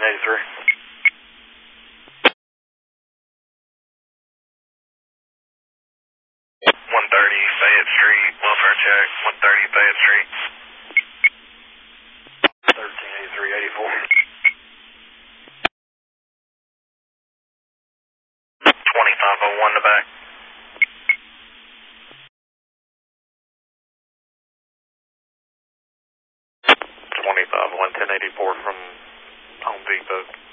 1083. 130 Fayette Street, welfare check, 130 Fayette Street. 138384. 2501 to back. 2501 1084 from Home Depot.